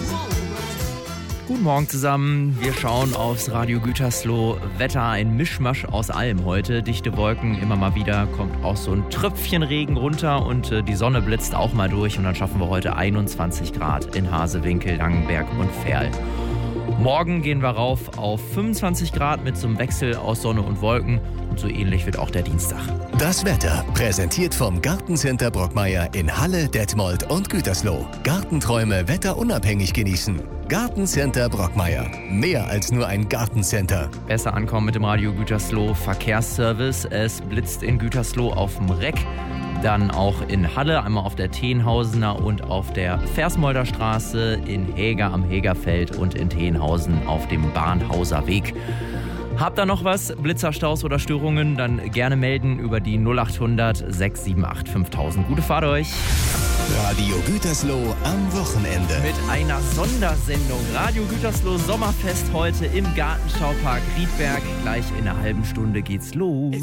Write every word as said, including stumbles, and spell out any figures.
Guten Morgen zusammen. Wir schauen aufs Radio Gütersloh. Wetter, ein Mischmasch aus allem heute. Dichte Wolken, immer mal wieder kommt auch so ein Tröpfchen Regen runter und äh, die Sonne blitzt auch mal durch. Und dann schaffen wir heute einundzwanzig Grad in Hasewinkel, Langenberg und Verl. Morgen gehen wir rauf auf fünfundzwanzig Grad mit so einem Wechsel aus Sonne und Wolken. Und so ähnlich wird auch der Dienstag. Das Wetter, präsentiert vom Gartencenter Brockmeier in Halle, Detmold und Gütersloh. Gartenträume wetterunabhängig genießen. Gartencenter Brockmeier. Mehr als nur ein Gartencenter. Besser ankommen mit dem Radio Gütersloh Verkehrsservice. Es blitzt in Gütersloh auf dem Reck. Dann auch in Halle, einmal auf der Tenhausener und auf der Versmolder Straße, in Heger am Hegerfeld und in Tenhausen auf dem Bahnhauser Weg. Habt ihr noch was, Blitzerstaus oder Störungen, dann gerne melden über die null acht hundert sechs sieben acht fünftausend. Gute Fahrt euch! Radio Gütersloh am Wochenende. Mit einer Sondersendung. Radio Gütersloh Sommerfest heute im Gartenschaupark Riedberg. Gleich in einer halben Stunde geht's los.